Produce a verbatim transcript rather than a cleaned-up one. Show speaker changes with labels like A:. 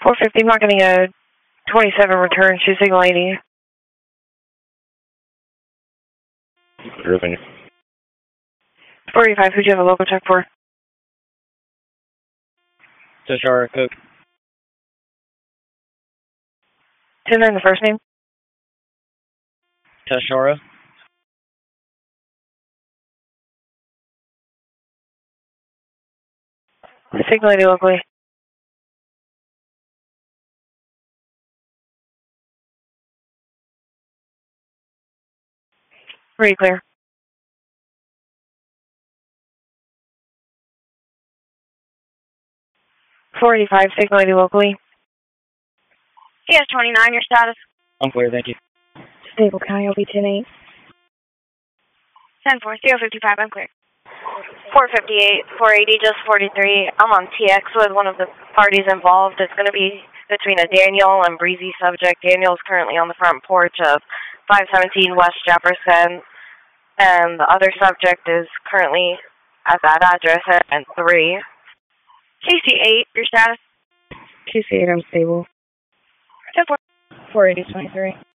A: four fifty, not getting a twenty-seven return, she's signal eighty.
B: Driven.
A: four eighty-five, who'd you have a local check for?
C: Tashara Cook.
A: ten nine, the first name?
C: Tashara.
A: Signal eighty locally. Pretty clear. four eighty-five, signal eighty locally.
D: C S twenty-nine, your status?
C: I'm clear, thank you.
A: Stable County, L B ten eight.
D: ten four, zero fifty-five, I'm clear. four fifty-eight, four eighty, just forty-three. I'm on T X with one of the parties involved. It's going to be between a Daniel and Breezy subject. Daniel's currently on the front porch of five seventeen West Jefferson, and the other subject is currently at that address at three. C C eight, your status?
A: C C eight, I'm stable.
D: ten four.
A: four eighty, twenty-three.